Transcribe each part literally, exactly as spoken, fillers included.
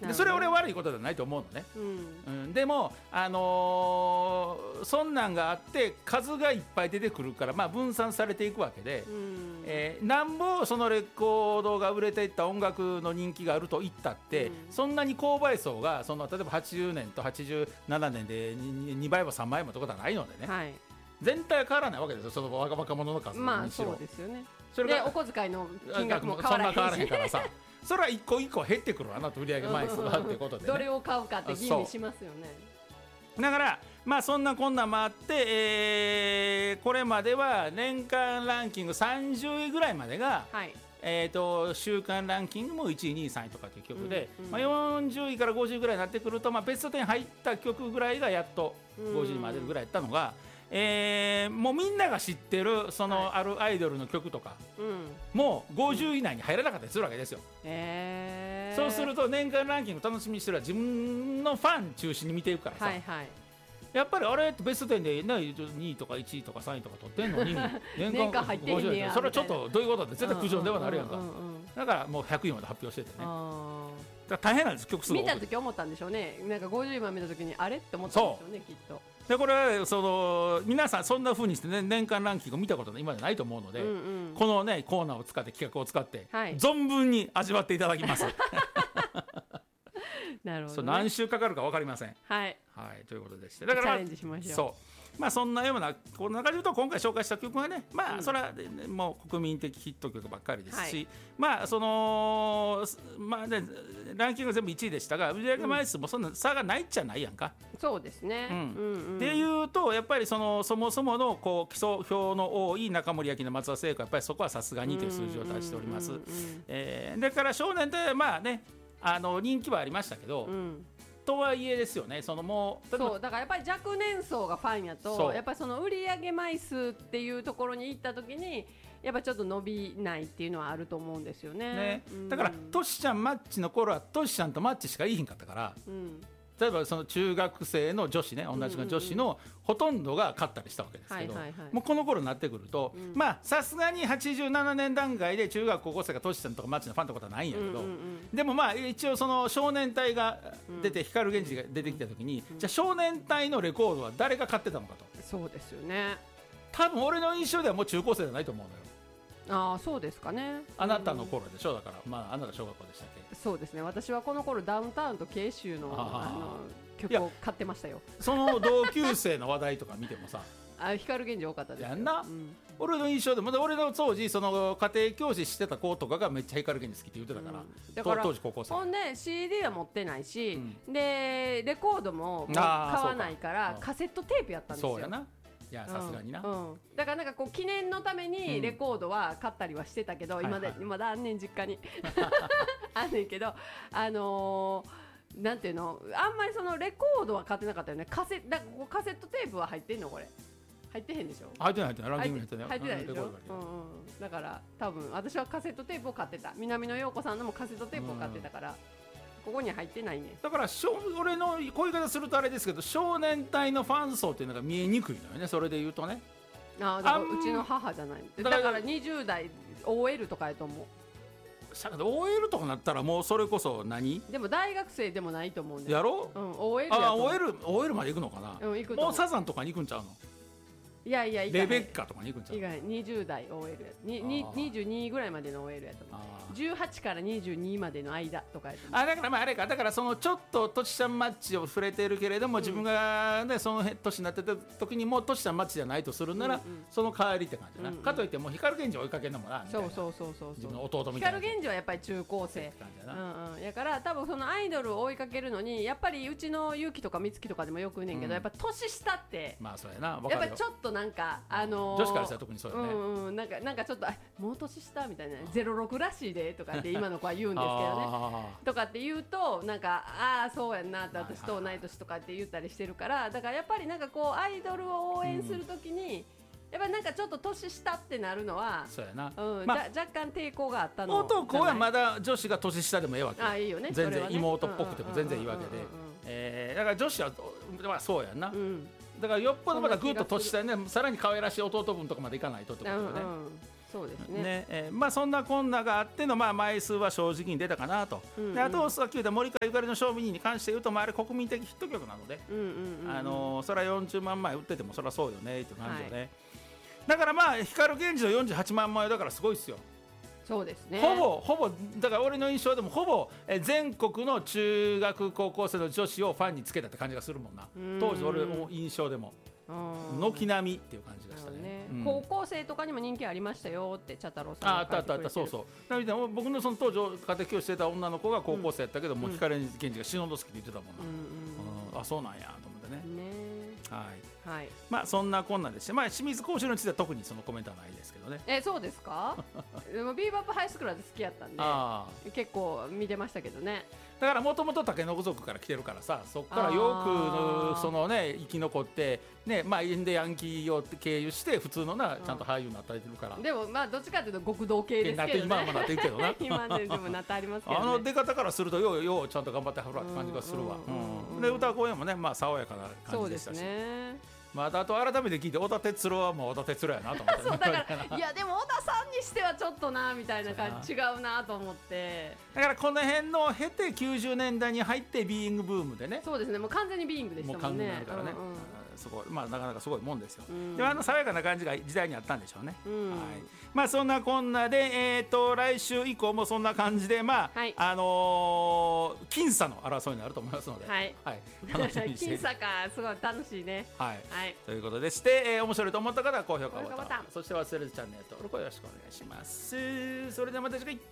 でそれは俺悪いことではないと思うのね、うんうん、でも、あのー、そんなんがあって数がいっぱい出てくるから、まあ、分散されていくわけで、うんえー、なんぼそのレコードが売れていった音楽の人気があると言ったって、うん、そんなに購買層がその例えばはちじゅうねんとはちじゅうななねんで に, にばいもさんばいもってことはないのでね、はい、全体は変わらないわけですよ、その若者の数にしろ。まあそうですよね。それがでお小遣いの金額も変わらへんし、そんな変わらへんからさそれは一個一個減ってくるわなと売上枚数がってことで、ね、 どれを買うかって吟味しますよね。 だからまあそんなこんなもあって、えー、これまでは年間ランキングさんじゅういぐらいまでが、はいえー、と週間ランキングもいちいにいさんいとかっていう曲で、うんうんまあ、よんじゅういからごじゅうぐらいになってくると、まあ、ベストじゅう入った曲ぐらいがやっとごじゅうにまでぐらいやったのが、えー、もうみんなが知ってるそのあるアイドルの曲とか、はい、もうごじゅう以内に入らなかったりするわけですよ、えー、そうすると年間ランキング楽しみにしてるのは自分のファン中心に見ていくからさ、はいはい、やっぱりあれってベストじゅうで、ね、にいとかいちいとかさんいとか取ってんのに年間, 年間入ってんねやそれはちょっとどういうことで絶対苦情ではなるやんか、うんうんうんうん、だからもうひゃくいまで発表しててね、あだから大変なんです曲数が多くて見た時思ったんでしょうね。なんかごじゅういま見た時にあれって思ったんでしょうねきっと。 でこれはその皆さんそんな風にして、ね、年間ランキングを見たこと今までないと思うので、うんうん、この、ね、コーナーを使って企画を使って、はい、存分に味わっていただきますなるほど、ね、そう何週かかるか分かりません、 はいはい、ということでしてだから、 チャレンジしましょう。 そうまあ、そんなようなこんな感じで言うと今回紹介した曲はね、まあうん、それは、ね、もう国民的ヒット曲ばっかりですし、はい、まあそのまあねランキング全部いちいでしたが売上枚数もそんな差がないっちゃないやんか、 うん、そうですね、うんうんうん、 っていうとやっぱり そ, のそもそものこう基礎票の多い中森明菜松田聖子やっぱりそこはさすがにという数字を出しております、うんうんうんうんえー、だから少年ってまあねあの人気はありましたけど、うんとはいえですよね、そのもうそうだからやっぱり若年層がファンやとやっぱりその売上枚数っていうところに行った時にやっぱちょっと伸びないっていうのはあると思うんですよ ね, ね、 うん、だからトシちゃんマッチの頃はトシちゃんとマッチしかいいひんかったから、うん例えばその中学生の女子ね同じの女子のほとんどが勝ったりしたわけですけど、はいはいはい、もうこの頃になってくると、うん、まあさすがにはちじゅうななねん段階で中学高校生がトシちゃんとかマッチのファンってことはないんやけど、うんうんうん、でもまあ一応その少年隊が出て、うん、光源氏が出てきた時に、うん、じゃあ少年隊のレコードは誰が買ってたのかと。 そうですよね。 多分俺の印象ではもう中高生じゃないと思うのよ。 ああそうですかね。 あなたの頃でしょだから、まあ、あなた小学校でしたっけ。 そうですね。私はこの頃ダウンタウンと慶州 の, あの曲を買ってましたよ。 その同級生の話題とか見てもさあ光源氏多かったですよ。 やんな、うん、俺の印象でも俺の当時その家庭教師してた子とかがめっちゃ光源氏好きって言ってたから、うん、だから当時高校生ほんで シーディー は持ってないし、うん、でレコードも買わないからカセットテープやったんですよ。 そうやないやさすがにな、 うんうん、だからなんかこう記念のためにレコードは買ったりはしてたけど、うん、今だ、はいはい、まだあんねん実家にあんねんけどあのー、なんていうのあんまりそのレコードは買ってなかったよね。カセ、だからカセットテープは入ってんのこれ入ってへんでしょ。 入ってない入ってないランキングに入ってない入ってないでしょ、うんうん、だから多分私はカセットテープを買ってた。南野陽子さんのもカセットテープを買ってたから、うんここに入ってないね。 だから俺のこういう言い方するとあれですけど少年隊のファン層っていうのが見えにくいのよね。それで言うとねあだからうちの母じゃないだからだからにじゅう代 オーエル とかやと思う。 オーエル とかなったらもうそれこそ何でも大学生でもないと思うんだよ。やろ、 うん、オーエル やと思う。 あ オーエル, オーエル まで行くのかな、うん、行くともうサザンとかに行くんちゃうの。 いやいやレベッカとかに行くんちゃう。 いかないにじゅう代 オーエル やににじゅうにぐらいまでの オーエル やと思う。じゅうはちからにじゅうにまでの間とかやと思う。 あだからまああれかだからそのちょっとトシちゃんマッチを触れているけれども、うん、自分が、ね、その年になってた時にもうトシちゃんマッチじゃないとするなら、うんうん、その代わりって感じな、うんうん、かといってもう光源氏を追いかけるのもなみたいな。 そうそうそうそう自分の弟みたいな。 光源氏はやっぱり中高生って感じだな、うんうん、やから多分そのアイドルを追いかけるのにやっぱりうちのゆうきとかみつきとかでもよく言うねんけど、うん、やっぱ年下ってまあそうやなやっぱりちょっとなんかあのー女子からしたら特にそうだね、 うんうん、なんかなんかちょっともう年下みたいなゼロろくらしいでとかって今の子は言うんですけどねとかって言うとなんかああそうやんなって私と同い年とかって言ったりしてるからだからやっぱりなんかこうアイドルを応援するときに、うんやっぱりなんかちょっと年下ってなるのはそうやな、 うんまあ、若干抵抗があったの男はまだ女子が年下でもええわけ。 あいいよね全然、ね、妹っぽくても全然いいわけで、えー、だから女子は、まあ、そうやんな、うん、だからよっぽどまだぐっと年下にねさらに可愛らしい弟分とかまでいかないとってことよね、うんうんそうですね。 ね、えー、まあそんなこんながあってのまあ枚数は正直に出たかなと。うんうん、であとさっき言った森川ゆかりの賞味に関して言うと、まああれ国民的ヒット曲なので、うんうんうんうん、あのー、それはよんじゅうまんまい売っててもそれはそうよねっていう感じよね。はい、だからまあ光源氏のよんじゅうはちまんまいだからすごいですよ。 そうですね。 ほぼほぼだから俺の印象でもほぼえ全国の中学高校生の女子をファンにつけたって感じがするもんな。当時俺の印象でも軒並みっていう感じがしたね。ね、 うん、高校生とかにも人気ありましたよって茶太郎さんが書いてくれてる。あったあったあったそうそう。僕のその当時家庭教師してた女の子が高校生やったけど、うん、もう光源氏が死ぬほど好きって言ってたもんな。うんうん、あそうなんやと思ってね。ねはいはい、まあそんなこんなでして、まあ、清水講師については特にそのコメントはないですけどね。 えそうですかでもビーバップハイスクールは好きやったんで結構見てましたけどね。 だからもともと竹の子族から来てるからさ、そこからよくそのね生き残ってね、まあインデヤンキーを経由して普通のなちゃんと俳優になったりてるから、うん、 でもまあどっちかというと極道系ですけどね。 今もなってるけどな今でもなってありますけどね。 あの出方からするとようようちゃんと頑張ってはるわって感じがするわ。で歌声もねまあ爽やかな感じでしたし。そうですね。まあ、あと改めて聞いて小田哲郎はもう小田哲郎やなと思ってそうだからいやでも小田さんにしてはちょっとなみたいな感じ違うなと思って、 だからこの辺の経てきゅうじゅうねんだいに入ってビーイングブームでね。 そうですね、もう完全にビーイングでしたもんね。もう完全になるからね、うんうん、 すごい、まあ、なかなかすごいもんですよ、うん、であの爽やかな感じが時代にあったんでしょうね、うん、はい、まあそんなこんなで、えー、と来週以降もそんな感じでまあ、はい、あのー、僅差の争いになると思いますので、はいはい、 楽しみにして僅差かすごい楽しいね、 はいはい、ということでして、えー、面白いと思った方は高評価ボタン、そして忘れずチャンネル登録をよろしくお願いします。それではまた次回。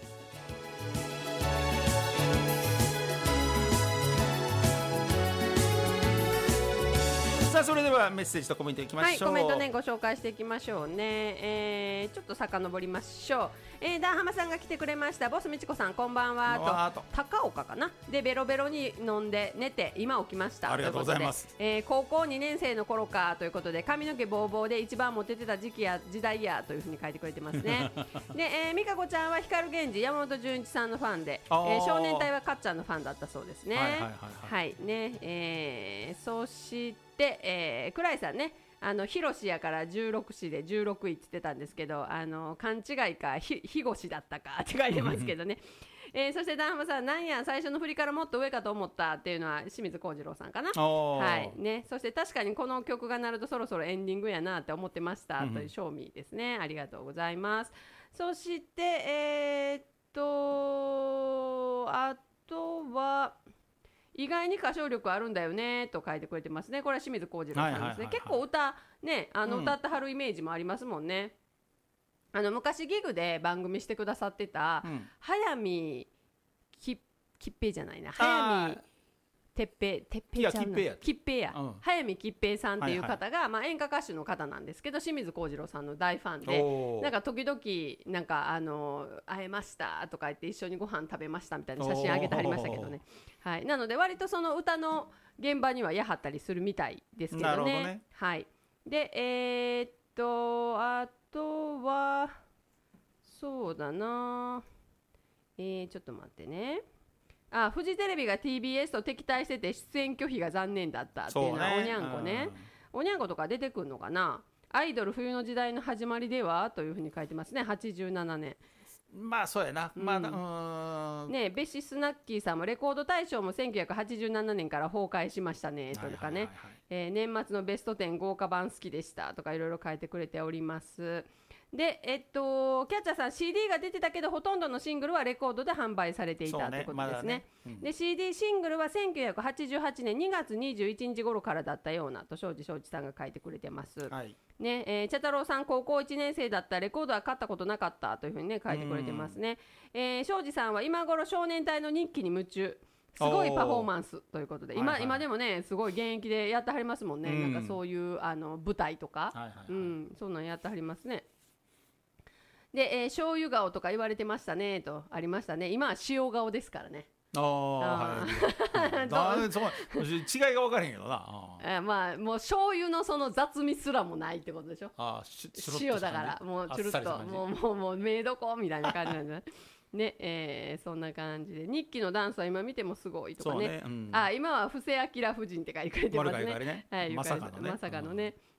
さあそれではメッセージとコメントいきましょう。 はい、コメントねご紹介していきましょうね、えー、ちょっと遡りましょう、えー、ダンハマさんが来てくれました。ボスみちこさんこんばんはと、高岡かなでベロベロに飲んで寝て今起きました。 ありがとうございます。 ということで、えー、高校にねん生の頃かということで髪の毛ボーボーで一番モテてた時期や時代やというふうに書いてくれてますねで、えー、美香子ちゃんは光源氏山本純一さんのファンで、えー、少年隊はかっちゃんのファンだったそうですね。はいはいはい、はいはい、ね、えー、そしてで、えー、倉井さんね、あのひろしやからじゅうろくしでじゅうろくいって言ってたんですけど、あの勘違いかひひごしだったかって書いてますけどねえー、そしてダンハマさんなんや最初の振りからもっと上かと思ったっていうのは清水幸次郎さんかな。はいね、そして確かにこの曲が鳴るとそろそろエンディングやなって思ってましたという賞味ですね。ありがとうございます。そしてえー、っとあとは意外に歌唱力あるんだよねと書いてくれてますね。これは清水幸次郎さんですね、はいはいはいはい、結構歌ねあの歌ってはるイメージもありますもんね、うん、あの昔ギグで番組してくださってた、うん、早見ききっぺいじゃないな早見てっぺいてっぺいちゃんなきっぺいや、うん、早見きっぺいさんっていう方が、はいはい、まあ、演歌歌手の方なんですけど清水幸次郎さんの大ファンでなんか時々なんかあの会えましたとか言って一緒にご飯食べましたみたいな写真あげてはりましたけどね、はい、なので割とその歌の現場にはやはったりするみたいですけど ね, どね、はい、でえー、っとあとはそうだな、えー、ちょっと待ってね、あフジテレビが ティービーエス と敵対してて出演拒否が残念だったっていうのは、ね、おにゃんこね、おにゃんことか出てくるのかな。アイドル冬の時代の始まりではというふうに書いてますね。はちじゅうななねん、 まあそうやな、うん、まあ、うーんね、ベシスナッキーさんもレコード大賞もせんきゅうひゃくはちじゅうななねんから崩壊しましたねとかね、えー、年末のベストじゅう豪華版好きでしたとかいろいろ書いてくれております。でえっとキャッチャーさん シーディー が出てたけどほとんどのシングルはレコードで販売されていたということですね。ね、まね、うん、で シーディー シングルはせんきゅうひゃくはちじゅうはちねんにがつにじゅういちにち頃からだったようなと庄司庄司さんが書いてくれてます、はいねえー、茶太郎さん高校いちねん生だったレコードは買ったことなかったというふうにね書いてくれてますね。えー、庄司さんは今頃少年隊の日記に夢中、すごいパフォーマンスということで 今,、はいはい、今でもねすごい現役でやってはりますもんね、うん、なんかそういうあの舞台とか、はいはいはい、うん、そんなんやってはりますね。で、えー、醤油顔とか言われてましたねとありましたね。今は塩顔ですからね。ああ、はい、だそ違いが分からへんけどな。 あまあもう醤油のその雑味すらもないってことでしょ。あ塩だからもうチュルッともうもうもうメイドコみたいな感じなんだね、えー、そんな感じで日記のダンスは今見てもすごいとか ね, ね、うん、あ今は布施明夫人って書いてくれてますね。ね、はい、まさかのね、まさかのね、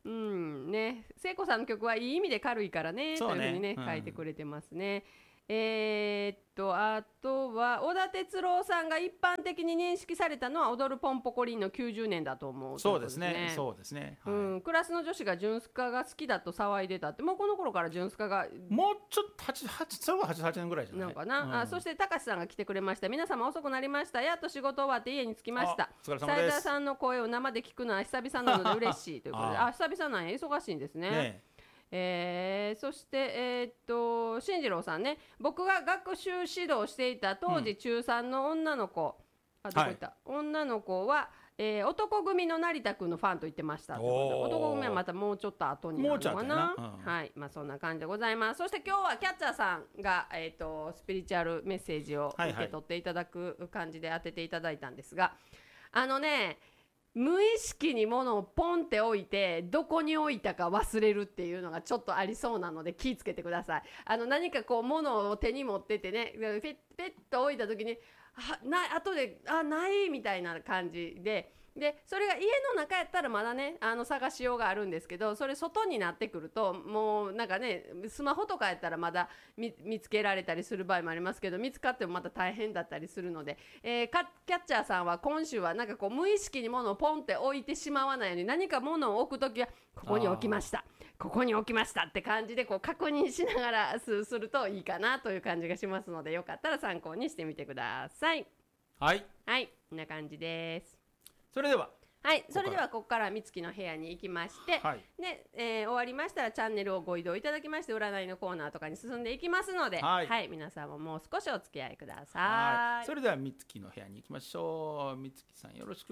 うんね、聖子さんの曲はいい意味で軽いからね、というふうにね、うん、書いてくれてますね。えー、っとあとは小田哲郎さんが一般的に認識されたのは踊るポンポコリンのきゅうじゅうねんだと思う。 そうですね、そうですね、 はい、うん、クラスの女子がジュンスカが好きだと騒いでたって、もうこの頃からジュンスカがもうちょっとはちじゅうはち、それははちじゅうはちねんぐらいじゃないなんかな、 うん、 あそして高橋さんが来てくれました。皆様遅くなりました。やっと仕事終わって家に着きました。 お疲れ様です。 斉田さんの声を生で聞くのは久々なので嬉しいということであ久々なんや、忙しいんですね。ねえー、そして、えー、っと進次郎さんね、僕が学習指導していた当時中さんの女の子、うん、あどこ行った、はい、女の子は、えー、男組の成田君のファンと言ってました。男組はまたもうちょっと後になるのかな、うん、はい、まあそんな感じでございます。そして今日はキャッチャーさんが、えー、っとスピリチュアルメッセージを受け取っていただく感じで当てていただいたんですが、はいはい、あのね無意識に物をポンって置いてどこに置いたか忘れるっていうのがちょっとありそうなので気をつけてください。あの何かこう物を手に持っててねペッペッと置いた時にあない後であないみたいな感じででそれが家の中やったらまだねあの探しようがあるんですけど、それ外になってくるともうなんかねスマホとかやったらまだ 見, 見つけられたりする場合もありますけど、見つかってもまた大変だったりするので、えー、キャッチャーさんは今週はなんかこう無意識に物をポンって置いてしまわないように、何か物を置くときはここに置きましたここに置きましたって感じでこう確認しながらするといいかなという感じがしますので、よかったら参考にしてみてください。 はいはい、こんな感じです。 それでははい、それではここから美月の部屋に行きまして、はい、で、えー、終わりましたらチャンネルをご移動いただきまして占いのコーナーとかに進んでいきますので、はい、はい、皆さんももう少しお付き合いください。はい、 それでは美月の部屋に行きましょう。美月さんよろしく。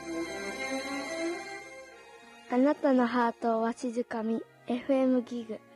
あなたのハートをわしづかみ エフエム ギグ